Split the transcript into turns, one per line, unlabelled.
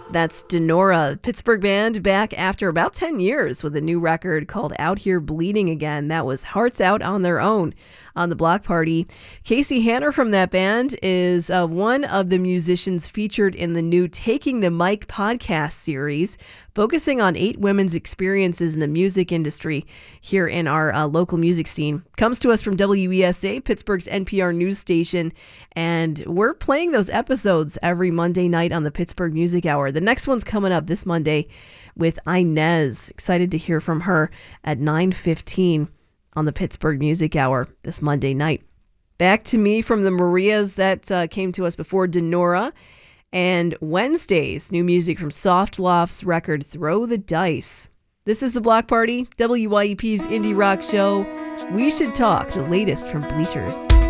That's Denora, Pittsburgh band, back after about 10 years with a new record called Out Here Bleeding Again. That was Hearts Out on Their Own on the Block Party. Casey Hanner from that band is one of the musicians featured in the new Taking the Mic podcast series, focusing on 8 women's experiences in the music industry here in our local music scene. Comes to us from WESA, Pittsburgh's NPR news station, and we're playing those episodes every Monday night on the Pittsburgh Music Hour. The next one's coming up this Monday with Inez. Excited to hear from her at 9:15 on the Pittsburgh Music Hour this Monday night. Back to me from the Marias that came to us before, Denora. And Wednesday's new music from Soft Loft's record, Throw the Dice. This is The Block Party, WYEP's indie rock show. We Should Talk, the latest from Bleachers.